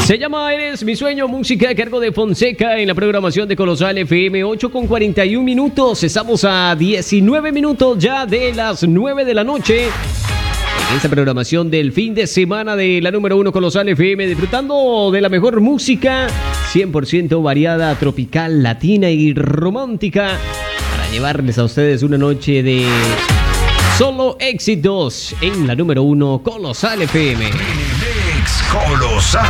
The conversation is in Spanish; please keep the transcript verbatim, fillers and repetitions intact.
Se llama Eres mi sueño, música a cargo de Fonseca en la programación de Colosal F M. Ocho con cuarenta y un minutos. Estamos a diecinueve minutos ya de las nueve de la noche. En esta programación del fin de semana de la número uno Colosal F M, disfrutando de la mejor música cien por ciento variada, tropical, latina y romántica, para llevarles a ustedes una noche de solo éxitos en la número uno Colosal F M. Colosal.